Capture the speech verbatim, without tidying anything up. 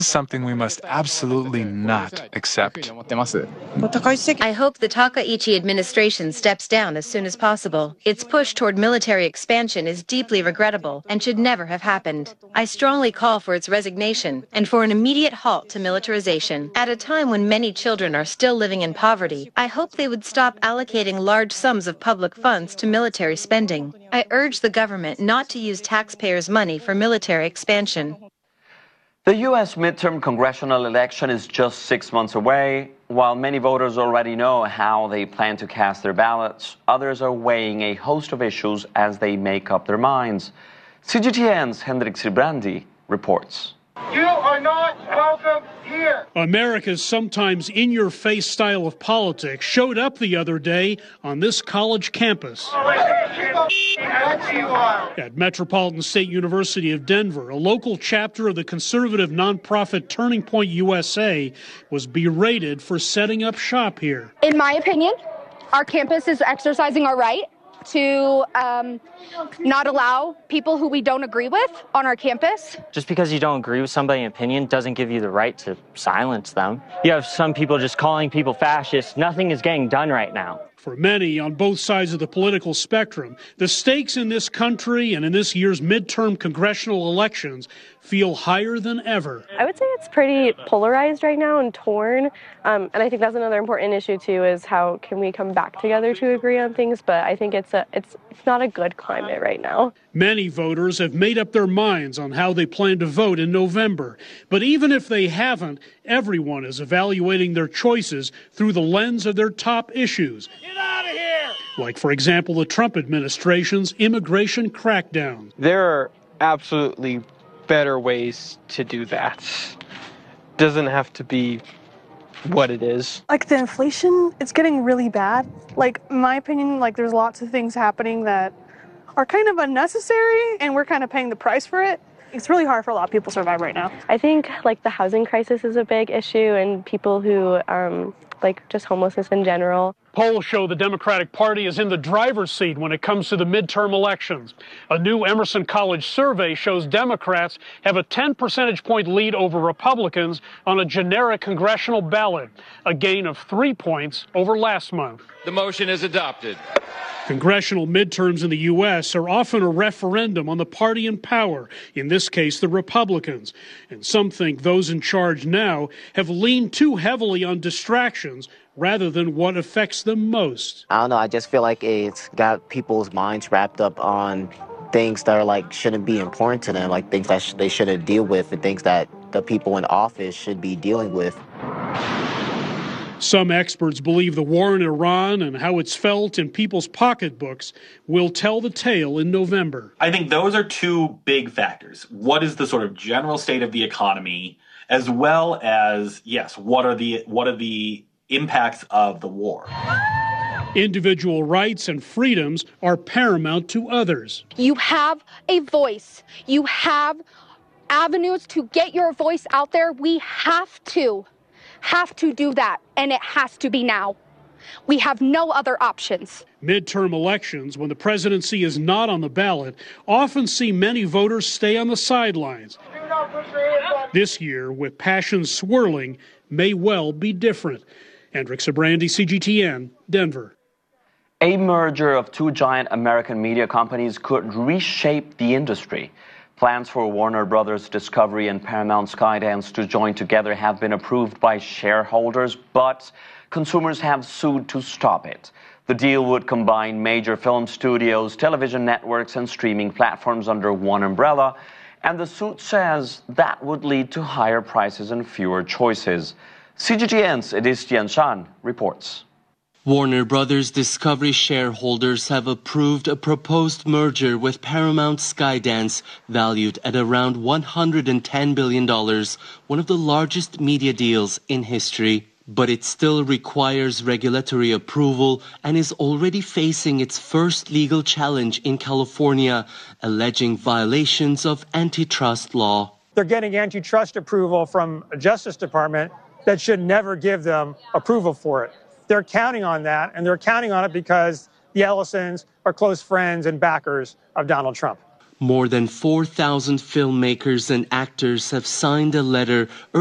Something we must absolutely not accept. I hope the Takaichi administration steps down as soon as possible. Its push toward military expansion is deeply regrettable and should never have happened. I strongly call for its resignation and for an immediate halt to militarization. At a time when many children are still living in poverty, I hope they would stop allocating large sums of public funds to military spending. I urge the government not to use taxpayers' money for military expansion. The U S midterm congressional election is just six months away. While many voters already know how they plan to cast their ballots, others are weighing a host of issues as they make up their minds. C G T N's Henrik Sirbrandi reports. You are not welcome here. America's sometimes in-your-face style of politics showed up the other day on this college campus. At Metropolitan State University of Denver, a local chapter of the conservative nonprofit Turning Point U S A was berated for setting up shop here. In my opinion, our campus is exercising our right to um, not allow people who we don't agree with on our campus. Just because you don't agree with somebody's opinion doesn't give you the right to silence them. You have some people just calling people fascists. Nothing is getting done right now. For many on both sides of the political spectrum, the stakes in this country and in this year's midterm congressional elections feel higher than ever. I would say it's pretty polarized right now and torn. Um, and I think that's another important issue, too, is how can we come back together to agree on things. But I think it's a it's it's not a good climate right now. Many voters have made up their minds on how they plan to vote in November. But even if they haven't, everyone is evaluating their choices through the lens of their top issues. Get out of here! Like, for example, the Trump administration's immigration crackdown. There are absolutely better ways to do that. Doesn't have to be what it is. Like the inflation, it's getting really bad. Like, in my opinion, like there's lots of things happening that are kind of unnecessary and we're kind of paying the price for it. It's really hard for a lot of people to survive right now. I think like the housing crisis is a big issue and people who um, like just homelessness in general. Polls show the Democratic Party is in the driver's seat when it comes to the midterm elections. A new Emerson College survey shows Democrats have a ten percentage point lead over Republicans on a generic congressional ballot, a gain of three points over last month. The motion is adopted. Congressional midterms in the U S are often a referendum on the party in power, in this case the Republicans. And some think those in charge now have leaned too heavily on distractions rather than what affects them most. I don't know, I just feel like it's got people's minds wrapped up on things that are like shouldn't be important to them, like things that sh- they shouldn't deal with and things that the people in office should be dealing with. Some experts believe the war in Iran and how it's felt in people's pocketbooks will tell the tale in November. I think those are two big factors. What is the sort of general state of the economy, as well as, yes, what are the what are the impacts of the war? Individual rights and freedoms are paramount to others. You have a voice. You have avenues to get your voice out there. We have to. have to do that, and it has to be now. We have no other options. Midterm elections, when the presidency is not on the ballot, often see many voters stay on the sidelines. This year, with passions swirling, may well be different. Henrik Sirbrandi, C G T N, Denver. A merger of two giant American media companies could reshape the industry. Plans for Warner Brothers Discovery and Paramount Skydance to join together have been approved by shareholders, but consumers have sued to stop it. The deal would combine major film studios, television networks, and streaming platforms under one umbrella, and the suit says that would lead to higher prices and fewer choices. C G T N's Edis Tianshan reports. Warner Brothers Discovery shareholders have approved a proposed merger with Paramount Skydance, valued at around one hundred ten billion dollars, one of the largest media deals in history. But it still requires regulatory approval and is already facing its first legal challenge in California, alleging violations of antitrust law. They're getting antitrust approval from a Justice Department that should never give them approval for it. They're counting on that, and they're counting on it because the Ellisons are close friends and backers of Donald Trump. More than four thousand filmmakers and actors have signed a letter